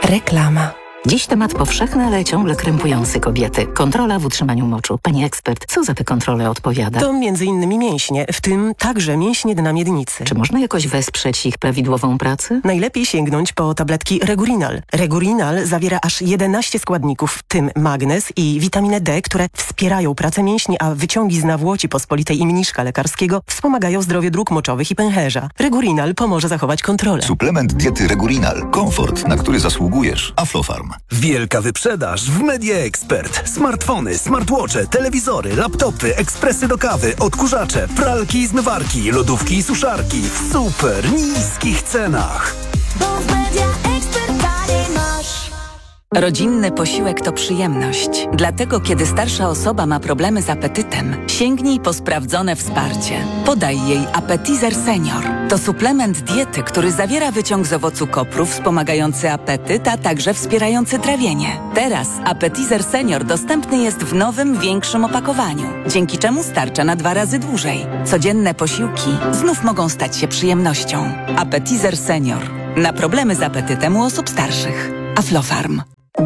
Reklama. Dziś temat powszechny, ale ciągle krępujący kobiety. Kontrola w utrzymaniu moczu. Pani ekspert, co za tę kontrolę odpowiada? To m.in. mięśnie, w tym także mięśnie dna miednicy. Czy można jakoś wesprzeć ich prawidłową pracę? Najlepiej sięgnąć po tabletki Regurinal. Regurinal zawiera aż 11 składników, w tym magnez i witaminę D, które wspierają pracę mięśni, a wyciągi z nawłoci pospolitej i mniszka lekarskiego wspomagają zdrowie dróg moczowych i pęcherza. Regurinal pomoże zachować kontrolę. Suplement diety Regurinal. Komfort, na który zasługujesz. Aflofarm. Wielka wyprzedaż w Media Expert. Smartfony, smartwatche, telewizory, laptopy, ekspresy do kawy, odkurzacze, pralki i zmywarki, lodówki i suszarki w super niskich cenach. Bo w Media Expert taniej masz. Rodzinny posiłek to przyjemność. Dlatego, kiedy starsza osoba ma problemy z apetytem, sięgnij po sprawdzone wsparcie. Podaj jej Appetizer Senior. To suplement diety, który zawiera wyciąg z owocu kopru wspomagający apetyt, a także wspierający trawienie. Teraz Appetizer Senior dostępny jest w nowym, większym opakowaniu, dzięki czemu starcza na 2 razy dłużej. Codzienne posiłki znów mogą stać się przyjemnością. Appetizer Senior. Na problemy z apetytem u osób starszych. Aflofarm.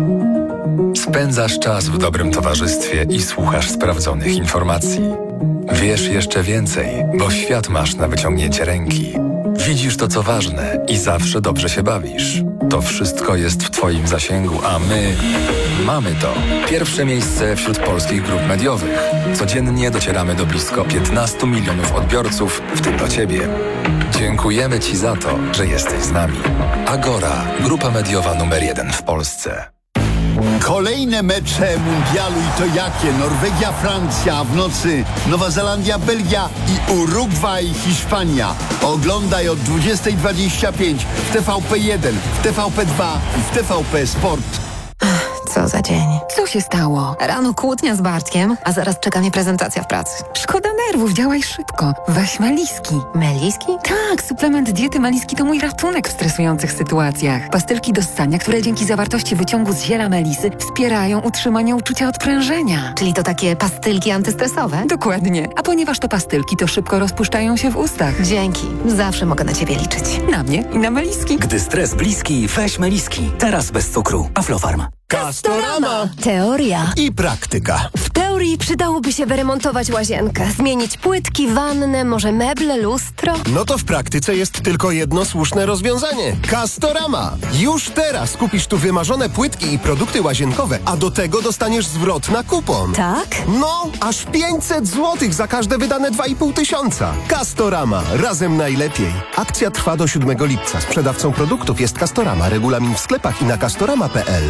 Spędzasz czas w dobrym towarzystwie i słuchasz sprawdzonych informacji. Wiesz jeszcze więcej, bo świat masz na wyciągnięcie ręki. Widzisz to, co ważne i zawsze dobrze się bawisz. To wszystko jest w Twoim zasięgu, a my mamy to. Pierwsze miejsce wśród polskich grup mediowych. Codziennie docieramy do blisko 15 milionów odbiorców, w tym do Ciebie. Dziękujemy Ci za to, że jesteś z nami. Agora, grupa mediowa numer 1 w Polsce. Kolejne mecze mundialu i to jakie? Norwegia, Francja, w nocy Nowa Zelandia, Belgia i Urugwaj, Hiszpania. Oglądaj od 20:25 w TVP1, w TVP2 i w TVP Sport. Co za dzień. Co się stało? Rano kłótnia z Bartkiem, a zaraz czeka mnie prezentacja w pracy. Szkoda nerwów, działaj szybko. Weź Meliski. Meliski? Tak, suplement diety Meliski to mój ratunek w stresujących sytuacjach. Pastylki do ssania, które dzięki zawartości wyciągu z ziela melisy wspierają utrzymanie uczucia odprężenia. Czyli to takie pastylki antystresowe? Dokładnie. A ponieważ to pastylki, to szybko rozpuszczają się w ustach. Dzięki. Zawsze mogę na Ciebie liczyć. Na mnie i na Meliski. Gdy stres bliski, weź Meliski. Teraz bez cukru. Aflofarm. Castorama. Teoria. I praktyka. W teorii przydałoby się wyremontować łazienkę, zmienić płytki, wannę, może meble, lustro. No to w praktyce jest tylko jedno słuszne rozwiązanie. Castorama. Już teraz kupisz tu wymarzone płytki i produkty łazienkowe, a do tego dostaniesz zwrot na kupon. Tak? No, aż 500 zł za każde wydane 2,5 tysiąca. Castorama. Razem najlepiej. Akcja trwa do 7 lipca. Sprzedawcą produktów jest Castorama. Regulamin w sklepach i na castorama.pl.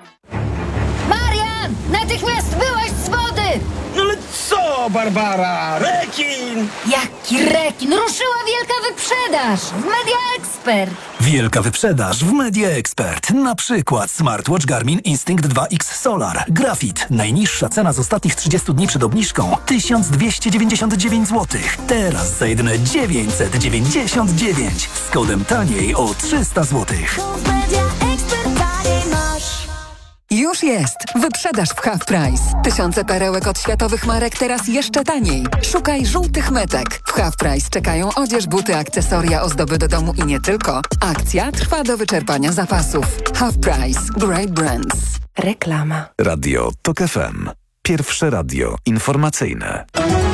Natychmiast wyłaź z wody! No ale co, Barbara? Rekin! Jaki rekin? Ruszyła wielka wyprzedaż w Media Expert. Wielka wyprzedaż w Media Expert. Na przykład smartwatch Garmin Instinct 2X Solar. Grafit. Najniższa cena z ostatnich 30 dni przed obniżką 1299 zł. Teraz za jedyne 999. Z kodem taniej o 300 zł. W Media Expert taniej masz. Już jest! Wyprzedaż w Half Price. Tysiące perełek od światowych marek teraz jeszcze taniej. Szukaj żółtych metek. W Half Price czekają odzież, buty, akcesoria, ozdoby do domu i nie tylko. Akcja trwa do wyczerpania zapasów. Half Price. Great brands. Reklama. Radio TOK FM. Pierwsze radio informacyjne.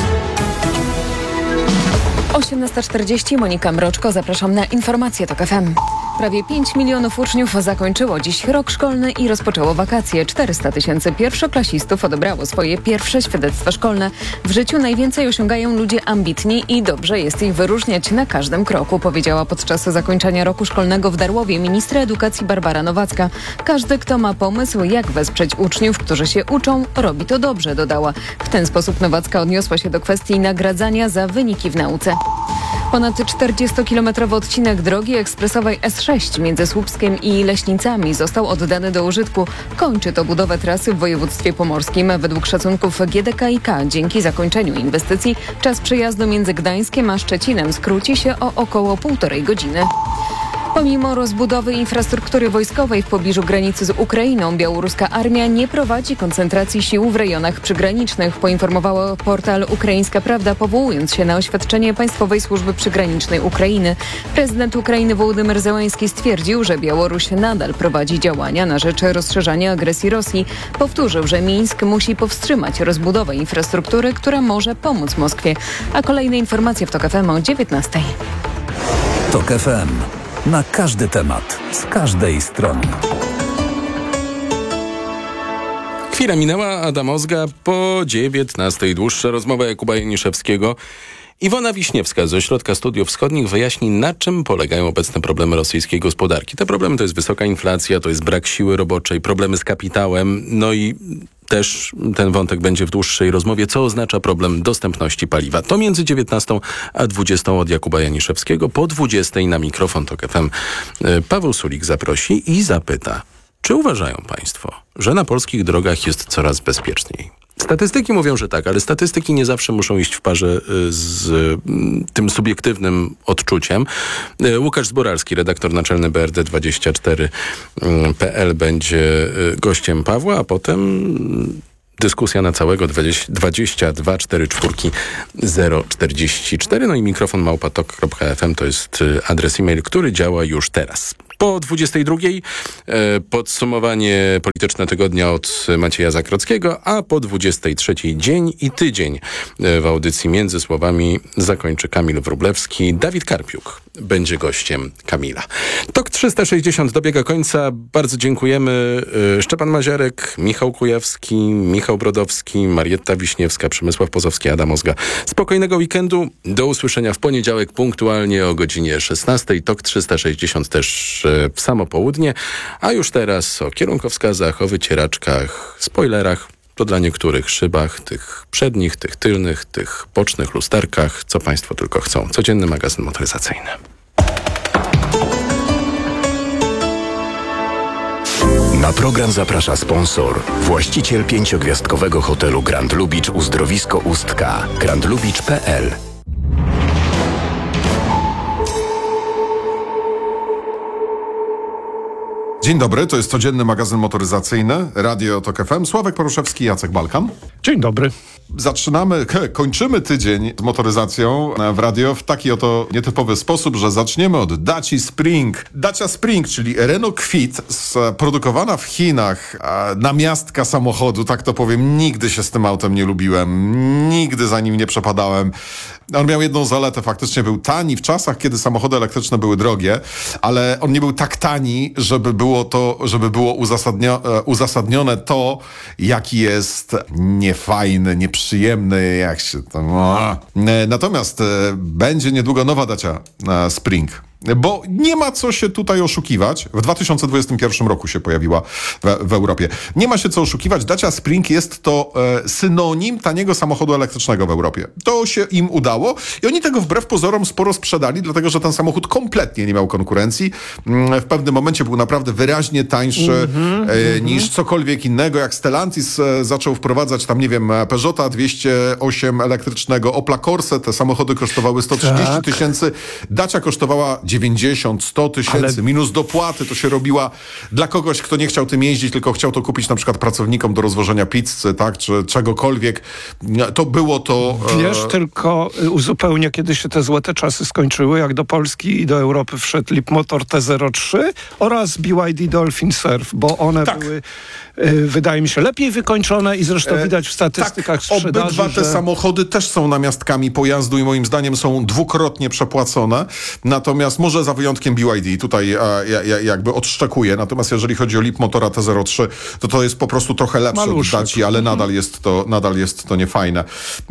18:40, Monika Mroczko, zapraszam na informacje TOK FM. Prawie 5 milionów uczniów zakończyło dziś rok szkolny i rozpoczęło wakacje. 400 000 pierwszoklasistów odebrało swoje pierwsze świadectwa szkolne. W życiu najwięcej osiągają ludzie ambitni i dobrze jest ich wyróżniać na każdym kroku, powiedziała podczas zakończenia roku szkolnego w Darłowie ministra edukacji Barbara Nowacka. Każdy, kto ma pomysł, jak wesprzeć uczniów, którzy się uczą, robi to dobrze, dodała. W ten sposób Nowacka odniosła się do kwestii nagradzania za wyniki w nauce. Ponad 40-kilometrowy odcinek drogi ekspresowej S6 między Słupskiem i Leśnicami został oddany do użytku. Kończy to budowę trasy w województwie pomorskim. Według szacunków GDKiK dzięki zakończeniu inwestycji czas przejazdu między Gdańskiem a Szczecinem skróci się o około 1,5 godziny. Pomimo rozbudowy infrastruktury wojskowej w pobliżu granicy z Ukrainą, białoruska armia nie prowadzi koncentracji sił w rejonach przygranicznych, poinformowała portal Ukraińska Prawda, powołując się na oświadczenie Państwowej Służby Przygranicznej Ukrainy. Prezydent Ukrainy Wołodymyr Zełański stwierdził, że Białoruś nadal prowadzi działania na rzecz rozszerzania agresji Rosji. Powtórzył, że Mińsk musi powstrzymać rozbudowę infrastruktury, która może pomóc Moskwie. A kolejne informacje w TOK FM o 19:00. TOK FM. Na każdy temat, z każdej strony. Chwila minęła, Adam Ozga, po 19:00 dłuższa rozmowa Jakuba Janiszewskiego. Iwona Wiśniewska z Ośrodka Studiów Wschodnich wyjaśni, na czym polegają obecne problemy rosyjskiej gospodarki. Te problemy to jest wysoka inflacja, to jest brak siły roboczej, problemy z kapitałem, no i też ten wątek będzie w dłuższej rozmowie, co oznacza problem dostępności paliwa. To między 19:00 a 20:00 od Jakuba Janiszewskiego. Po 20:00 na mikrofon TOK FM Paweł Sulik zaprosi i zapyta, czy uważają Państwo, że na polskich drogach jest coraz bezpieczniej? Statystyki mówią, że tak, ale statystyki nie zawsze muszą iść w parze z tym subiektywnym odczuciem. Łukasz Zboralski, redaktor naczelny BRD24.pl będzie gościem Pawła, a potem dyskusja na całego 22 44 044. No i mikrofon @tok.fm to jest adres e-mail, który działa już teraz. Po 22:00 podsumowanie polityczne tygodnia od Macieja Zakrockiego, a po 23:00 dzień i tydzień w audycji Między Słowami zakończy Kamil Wróblewski. Dawid Karpiuk będzie gościem Kamila. TOK 360 dobiega końca. Bardzo dziękujemy. Szczepan Maziarek, Michał Kujawski, Michał Brodowski, Marietta Wiśniewska, Przemysław Pozowski, Adam Ozga. Spokojnego weekendu. Do usłyszenia w poniedziałek punktualnie o godzinie 16:00. TOK 360 też w samo południe. A już teraz o kierunkowskazach, o wycieraczkach, spoilerach. To dla niektórych szybach, tych przednich, tych tylnych, tych bocznych lusterkach, co Państwo tylko chcą. Codzienny magazyn motoryzacyjny. Na program zaprasza sponsor, właściciel 5-gwiazdkowego hotelu Grand Lubicz Uzdrowisko Ustka, grandlubicz.pl. Dzień dobry, to jest codzienny magazyn motoryzacyjny, Radio TOK FM. Sławek Poruszewski, Jacek Balkan. Dzień dobry. Kończymy tydzień z motoryzacją w radio w taki oto nietypowy sposób, że zaczniemy od Dacia Spring. Dacia Spring, czyli Renault Kwid, produkowana w Chinach, namiastka samochodu, tak to powiem. Nigdy się z tym autem nie lubiłem, nigdy za nim nie przepadałem. On miał jedną zaletę, faktycznie był tani w czasach, kiedy samochody elektryczne były drogie, ale on nie był tak tani, żeby było uzasadnione to, jaki jest niefajny, nieprzyjemny, jak się tam... Natomiast będzie niedługo nowa Dacia Spring. Bo nie ma co się tutaj oszukiwać. W 2021 roku się pojawiła w Europie. Nie ma się co oszukiwać. Dacia Spring jest to synonim taniego samochodu elektrycznego w Europie. To się im udało i oni tego wbrew pozorom sporo sprzedali, dlatego że ten samochód kompletnie nie miał konkurencji. W pewnym momencie był naprawdę wyraźnie tańszy niż cokolwiek innego. Jak Stellantis zaczął wprowadzać tam, nie wiem, Peugeota 208 elektrycznego, Opla Corsa, te samochody kosztowały 130 tysięcy. Dacia kosztowała 90, 100 tysięcy, minus dopłaty, to się robiła dla kogoś, kto nie chciał tym jeździć, tylko chciał to kupić na przykład pracownikom do rozwożenia pizzy, tak, czy czegokolwiek. To było to... Wiesz, tylko uzupełnię, kiedy się te złote czasy skończyły, jak do Polski i do Europy wszedł Leapmotor T03 oraz BYD Dolphin Surf, bo one były, wydaje mi się, lepiej wykończone i zresztą widać w statystykach sprzedaży. Obydwa te samochody też są namiastkami pojazdu i moim zdaniem są dwukrotnie przepłacone. Natomiast może za wyjątkiem BYD, tutaj jakby odszczekuję. Natomiast jeżeli chodzi o Leapmotora T03, to jest po prostu trochę lepsze od Daci, ale nadal jest to niefajne.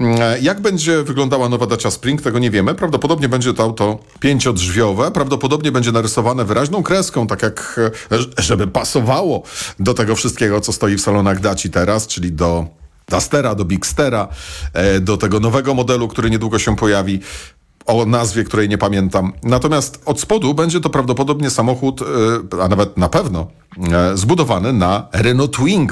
Jak będzie wyglądała nowa Dacia Spring, tego nie wiemy. Prawdopodobnie będzie to auto 5-drzwiowe. Prawdopodobnie będzie narysowane wyraźną kreską, tak jak, żeby pasowało do tego wszystkiego, co stoi w salonach Daci teraz, czyli do Dustera, do Bigstera, do tego nowego modelu, który niedługo się pojawi, o nazwie, której nie pamiętam. Natomiast od spodu będzie to prawdopodobnie samochód, a nawet na pewno zbudowany na Renault Twingo.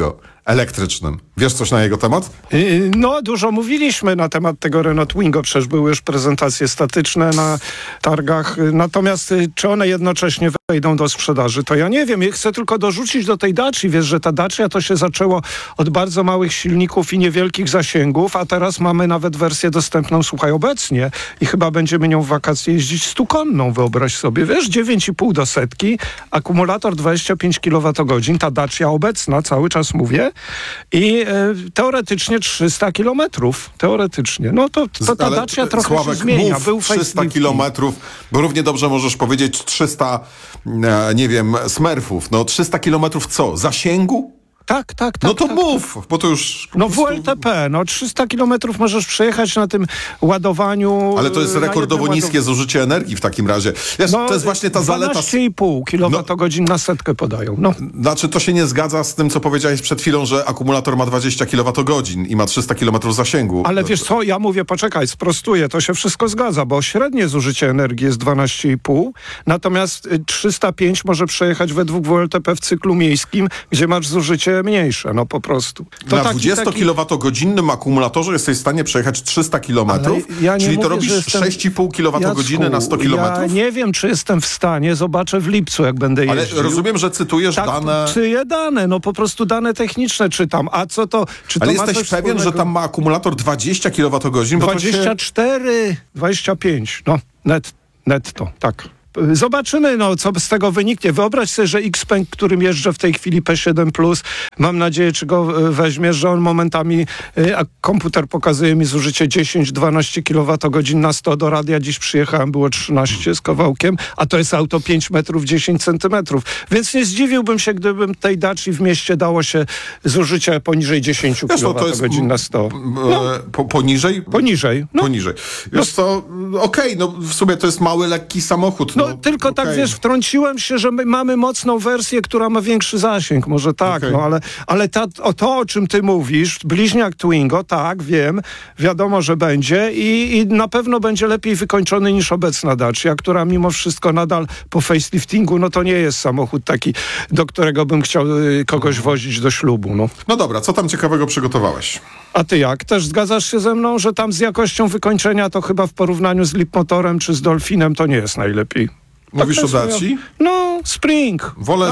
elektrycznym. Wiesz coś na jego temat? No, dużo mówiliśmy na temat tego Renault Twingo, przecież były już prezentacje statyczne na targach. Natomiast czy one jednocześnie wejdą do sprzedaży, to ja nie wiem. Ja chcę tylko dorzucić do tej Daci. Wiesz, że ta Dacia to się zaczęło od bardzo małych silników i niewielkich zasięgów, a teraz mamy nawet wersję dostępną, słuchaj, obecnie i chyba będziemy nią w wakacje jeździć 100-konną, wyobraź sobie. Wiesz, 9,5 do setki, akumulator 25 kWh, ta Dacia obecna, cały czas mówię, i teoretycznie 300 kilometrów. Teoretycznie. No to ta Dacia trochę Sławek, się zmienia. mów, Był 300 kilometrów, bo równie dobrze możesz powiedzieć 300, nie wiem, Smurfów. No 300 kilometrów co? Zasięgu? Tak. No to mów, bo to już... No WLTP, 300 kilometrów możesz przejechać na tym ładowaniu... Ale to jest rekordowo niskie zużycie energii w takim razie. To jest właśnie ta zaleta... 12,5 kWh na setkę podają. No. Znaczy, to się nie zgadza z tym, co powiedziałeś przed chwilą, że akumulator ma 20 kWh i ma 300 km zasięgu. Ale wiesz co, ja mówię, poczekaj, sprostuję, to się wszystko zgadza, bo średnie zużycie energii jest 12,5, natomiast 305 może przejechać według WLTP w cyklu miejskim, gdzie masz zużycie mniejsze, no po prostu. To na 20 kWh akumulatorze jesteś w stanie przejechać 300 km, czyli to robisz 6,5 kWh na 100 km? Ja nie wiem, czy jestem w stanie, zobaczę w lipcu, jak będę jeździł. Ale rozumiem, że cytujesz dane... Czyje dane? No po prostu dane techniczne czytam. A co to... Czy ale to jesteś pewien, że tam ma akumulator 20 kWh? 24, 25, no netto, tak. Zobaczymy, co z tego wyniknie. Wyobraź sobie, że Xpeng, którym jeżdżę w tej chwili P7+, mam nadzieję, czy go weźmiesz, że on momentami, a komputer pokazuje mi zużycie 10-12 kWh na 100, do radia dziś przyjechałem, było 13 z kawałkiem, a to jest auto 5 metrów 10 centymetrów. Więc nie zdziwiłbym się, gdybym tej Daci w mieście dało się zużycie poniżej 10 kWh na 100. Poniżej? Poniżej. Poniżej. Wiesz co, okej, w sumie to jest mały, lekki samochód. Tylko tak, wiesz, wtrąciłem się, że my mamy mocną wersję, która ma większy zasięg, może tak, ale to, o czym ty mówisz, bliźniak Twingo, tak, wiem, wiadomo, że będzie i na pewno będzie lepiej wykończony niż obecna Dacia, która mimo wszystko nadal po faceliftingu, to nie jest samochód taki, do którego bym chciał kogoś wozić do ślubu. No dobra, co tam ciekawego przygotowałeś? A ty jak? Też zgadzasz się ze mną, że tam z jakością wykończenia to chyba w porównaniu z Leapmotorem czy z Dolphinem to nie jest najlepiej? Mówisz o Daci? No, Spring.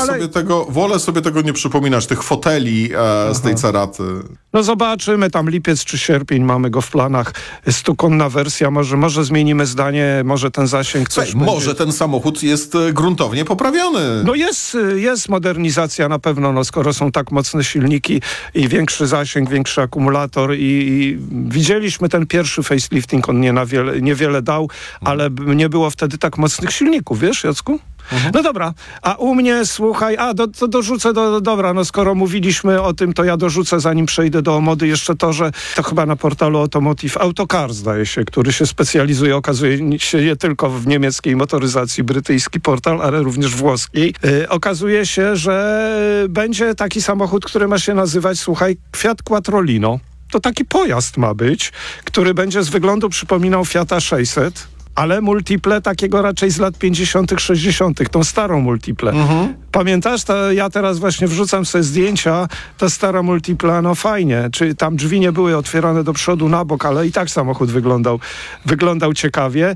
Wolę sobie tego nie przypominać, tych foteli z tej Ceraty. No zobaczymy, tam lipiec czy sierpień, mamy go w planach. 100-konna wersja, może zmienimy zdanie, może ten zasięg coś może ten samochód jest gruntownie poprawiony. No jest modernizacja na pewno, skoro są tak mocne silniki i większy zasięg, większy akumulator i widzieliśmy ten pierwszy facelifting, on niewiele dał, ale nie było wtedy tak mocnych silników, wiesz, Jacku? No dobra, a u mnie, słuchaj, to dorzucę, dobra, skoro mówiliśmy o tym, to ja dorzucę, zanim przejdę do Omody, jeszcze to, że to chyba na portalu Automotive Autocar, zdaje się, który się specjalizuje, okazuje się nie tylko w niemieckiej motoryzacji, brytyjski portal, ale również włoskiej. Okazuje się, że będzie taki samochód, który ma się nazywać, słuchaj, Fiat Quattrolino. To taki pojazd ma być, który będzie z wyglądu przypominał Fiata 600, ale multiple takiego raczej z lat 50., 60., tą starą multiple. Pamiętasz? Ja teraz właśnie wrzucam sobie zdjęcia, ta stara multipla, fajnie. Czy tam drzwi nie były otwierane do przodu, na bok, ale i tak samochód wyglądał ciekawie.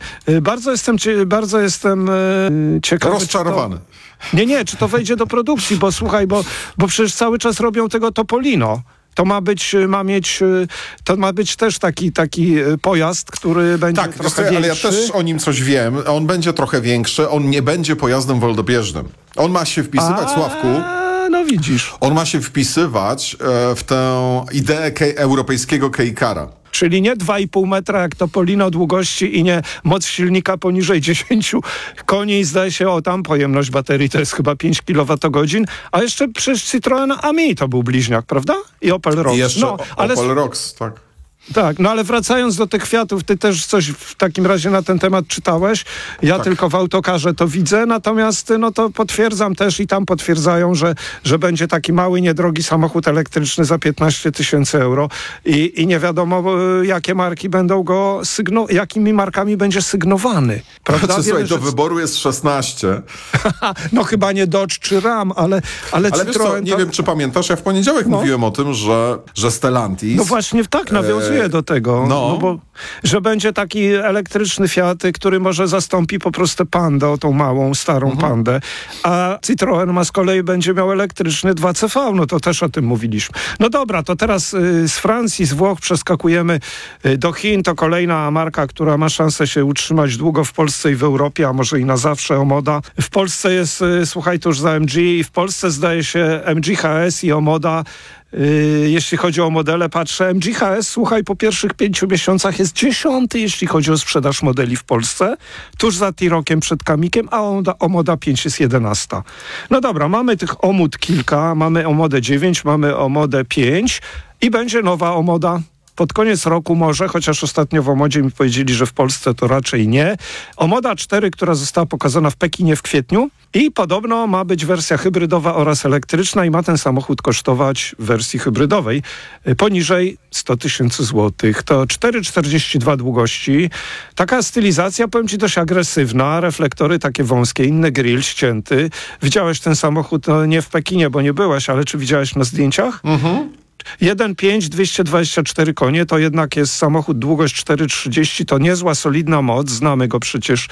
Bardzo jestem ciekawy. Rozczarowany. Nie, czy to wejdzie do produkcji, bo słuchaj, bo przecież cały czas robią tego Topolino. To ma być też taki pojazd, który będzie trochę większy. Ale ja też o nim coś wiem. On będzie trochę większy, on nie będzie pojazdem woldobieżnym. On ma się wpisywać, Sławku. No widzisz. On ma się wpisywać w tę ideę europejskiego K-Cara. Czyli nie 2,5 metra jak Topolino długości i nie moc silnika poniżej 10 koni. Zdaje się, tam pojemność baterii to jest chyba 5 kWh. A jeszcze przecież Citroen Ami to był bliźniak, prawda? I Opel Rocks. I jeszcze Opel Rocks, tak. Tak, no ale wracając do tych Fiatów, ty też coś w takim razie na ten temat czytałeś. Ja tylko w autokarze to widzę, natomiast no to potwierdzam też i tam potwierdzają, że będzie taki mały, niedrogi samochód elektryczny za 15 000 euro i nie wiadomo, jakie marki będą go jakimi markami będzie sygnowany. Prawda? Słuchaj, do wyboru jest 16. No chyba nie Dodge czy Ram, ale wiesz co, nie wiem, czy pamiętasz, ja w poniedziałek mówiłem o tym, że Stellantis... No właśnie tak, nawiązuje do tego, że będzie taki elektryczny Fiat, który może zastąpi po prostu Pandę, tą małą, starą Pandę, a Citroen z kolei będzie miał elektryczny 2CV, no to też o tym mówiliśmy. No dobra, to teraz z Francji, z Włoch przeskakujemy do Chin, to kolejna marka, która ma szansę się utrzymać długo w Polsce i w Europie, a może i na zawsze, Omoda. W Polsce jest, słuchaj, tuż za MG i w Polsce zdaje się MG HS i Omoda. Jeśli chodzi o modele, patrzę, MG HS, słuchaj, po pierwszych 5 miesiącach jest 10., jeśli chodzi o sprzedaż modeli w Polsce, tuż za T-Rockiem przed Kamikiem, a Omoda 5 jest 11. No dobra, mamy tych Omód kilka, mamy Omodę 9, mamy Omodę 5 i będzie nowa Omoda. Pod koniec roku może, chociaż ostatnio w Omodzie mi powiedzieli, że w Polsce to raczej nie. Omoda 4, która została pokazana w Pekinie w kwietniu i podobno ma być wersja hybrydowa oraz elektryczna i ma ten samochód kosztować w wersji hybrydowej poniżej 100 000 złotych. To 4,42 długości. Taka stylizacja, powiem ci, dość agresywna. Reflektory takie wąskie, inny grill ścięty. Widziałeś ten samochód, no nie w Pekinie, bo nie byłeś, ale czy widziałeś na zdjęciach? 1.5, 224 konie, to jednak jest samochód, długość 4,30, to niezła, solidna moc, znamy go przecież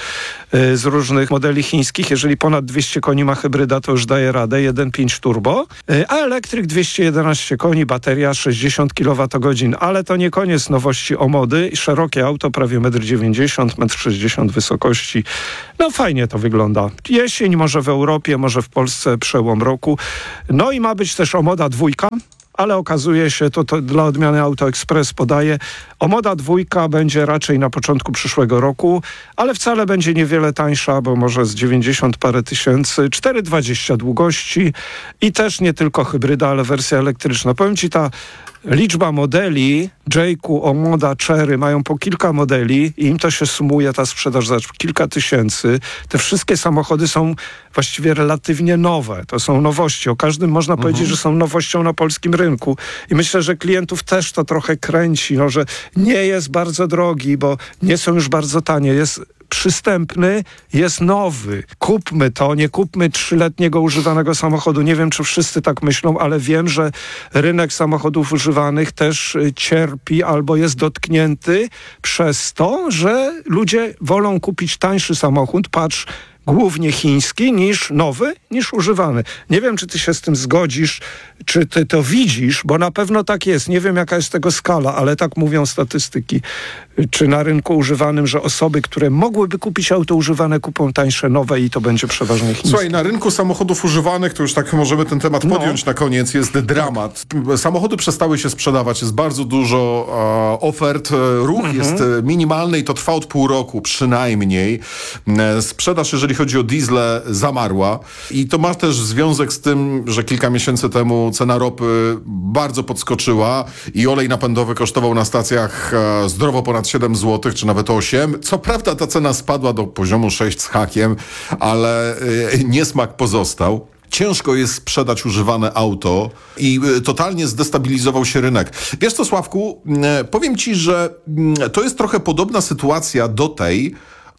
z różnych modeli chińskich. Jeżeli ponad 200 koni ma hybryda, to już daje radę, 1.5 turbo, a elektryk 211 koni, bateria 60 kWh, ale to nie koniec nowości Omody. Szerokie auto, prawie 1,90 m, 1,60 m wysokości. No fajnie to wygląda. Jesień, może w Europie, może w Polsce przełom roku. No i ma być też Omoda 2, ale okazuje się, to dla odmiany Auto Express podaje, Omoda 2 będzie raczej na początku przyszłego roku, ale wcale będzie niewiele tańsza, bo może z 90 parę tysięcy, 4,20 długości i też nie tylko hybryda, ale wersja elektryczna. Powiem ci, ta liczba modeli, J-ku, Omoda, Cherry mają po kilka modeli i im to się sumuje, ta sprzedaż za kilka tysięcy. Te wszystkie samochody są właściwie relatywnie nowe. To są nowości. O każdym można powiedzieć, że są nowością na polskim rynku. I myślę, że klientów też to trochę kręci, no, że nie jest bardzo drogi, bo nie są już bardzo tanie. Jest przystępny, jest nowy. Kupmy to, nie kupmy 3-letniego używanego samochodu. Nie wiem, czy wszyscy tak myślą, ale wiem, że rynek samochodów używanych też cierpi albo jest dotknięty przez to, że ludzie wolą kupić tańszy samochód, patrz, głównie chiński, niż nowy, niż używany. Nie wiem, czy ty się z tym zgodzisz, czy ty to widzisz, bo na pewno tak jest. Nie wiem, jaka jest tego skala, ale tak mówią statystyki. Czy na rynku używanym, że osoby, które mogłyby kupić auto używane, kupią tańsze, nowe i to będzie przeważnie chińskie. Słuchaj, na rynku samochodów używanych, to już tak możemy ten temat podjąć na koniec, jest dramat. Samochody przestały się sprzedawać, jest bardzo dużo ofert, ruch jest minimalny i to trwa od pół roku przynajmniej. Sprzedaż, jeżeli chodzi o diesle, zamarła i to ma też związek z tym, że kilka miesięcy temu cena ropy bardzo podskoczyła i olej napędowy kosztował na stacjach zdrowo ponad 7 zł, czy nawet 8. Co prawda ta cena spadła do poziomu 6 z hakiem, ale niesmak pozostał. Ciężko jest sprzedać używane auto i totalnie zdestabilizował się rynek. Wiesz co, Sławku, powiem ci, że to jest trochę podobna sytuacja do tej,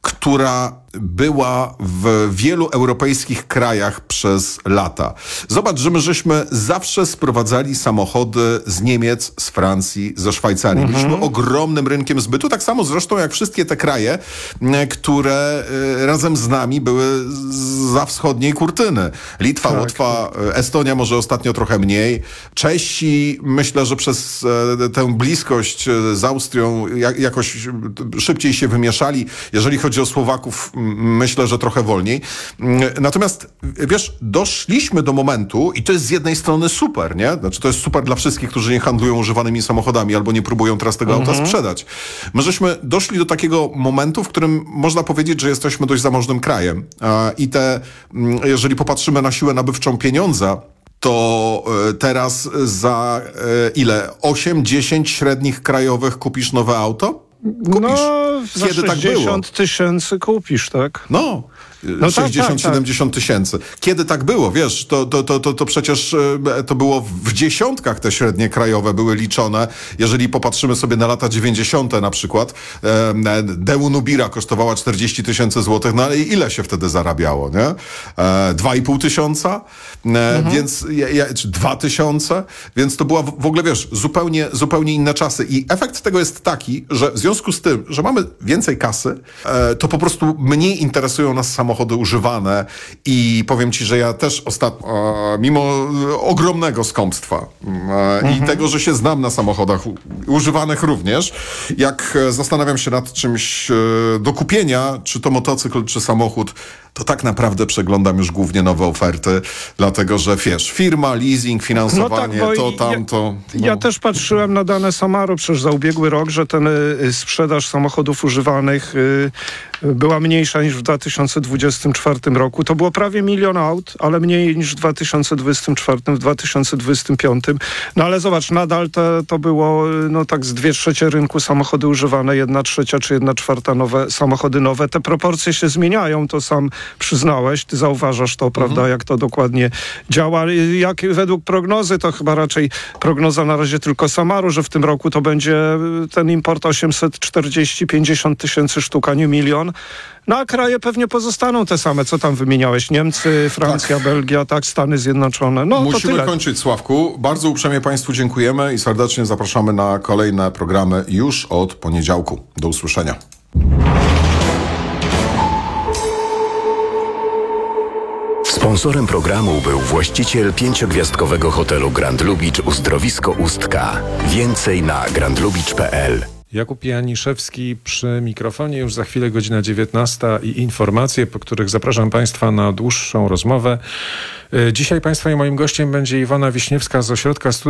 która była w wielu europejskich krajach przez lata. Zobacz, że my żeśmy zawsze sprowadzali samochody z Niemiec, z Francji, ze Szwajcarii. Byliśmy ogromnym rynkiem zbytu, tak samo zresztą jak wszystkie te kraje, które razem z nami były za wschodniej kurtyny. Litwa, Łotwa, Estonia może ostatnio trochę mniej. Czesi, myślę, że przez tę bliskość z Austrią jakoś szybciej się wymieszali. Jeżeli chodzi o Słowaków, myślę, że trochę wolniej. Natomiast, wiesz, doszliśmy do momentu i to jest z jednej strony super, nie? Znaczy to jest super dla wszystkich, którzy nie handlują używanymi samochodami albo nie próbują teraz tego auta sprzedać. My żeśmy doszli do takiego momentu, w którym można powiedzieć, że jesteśmy dość zamożnym krajem. I jeżeli popatrzymy na siłę nabywczą pieniądza, to teraz za ile? 8-10 średnich krajowych kupisz nowe auto? Kupisz. Za Kiedy 60 tysięcy kupisz, tak? No 60-70 tysięcy. Kiedy tak było? Wiesz, to przecież to było w dziesiątkach te średnie krajowe były liczone. Jeżeli popatrzymy sobie na lata 90. na przykład, Daewoo Nubira kosztowała 40 tysięcy złotych, no ale ile się wtedy zarabiało, nie? 2,5 tysiąca? Więc, czy 2 tysiące? Więc to była w ogóle, wiesz, zupełnie inne czasy. I efekt tego jest taki, że w związku z tym, że mamy więcej kasy, to po prostu mniej interesują nas samochody używane i powiem ci, że ja też ostatnio, mimo ogromnego skąpstwa i tego, że się znam na samochodach używanych również, jak zastanawiam się nad czymś do kupienia, czy to motocykl, czy samochód, to tak naprawdę przeglądam już głównie nowe oferty, dlatego że wiesz, firma, leasing, finansowanie, to tamto. Ja też patrzyłem na dane Samaru przecież za ubiegły rok, że ten sprzedaż samochodów używanych była mniejsza niż w 2024 roku. To było prawie 1 000 000 aut, ale mniej niż w 2024, w 2025. No ale zobacz, nadal to było tak z 2/3 rynku samochody używane, 1/3 czy 1/4 samochody nowe. Te proporcje się zmieniają, to sam przyznałeś, ty zauważasz to, prawda, jak to dokładnie działa. Jak według prognozy, to chyba raczej prognoza na razie tylko Samaru, że w tym roku to będzie ten import 840-50 tysięcy sztuk, a nie 1 000 000. No a kraje pewnie pozostaną te same, co tam wymieniałeś. Niemcy, Francja, Belgia, Stany Zjednoczone. No, musimy to tyle. kończyć, Sławku. Bardzo uprzejmie Państwu dziękujemy i serdecznie zapraszamy na kolejne programy już od poniedziałku. Do usłyszenia. Sponsorem programu był właściciel 5-gwiazdkowego hotelu Grand Lubicz Uzdrowisko Ustka. Więcej na grandlubicz.pl. Jakub Janiszewski przy mikrofonie, już za chwilę godzina 19 i informacje, po których zapraszam Państwa na dłuższą rozmowę. Dzisiaj Państwa i moim gościem będzie Iwona Wiśniewska z Ośrodka Studiów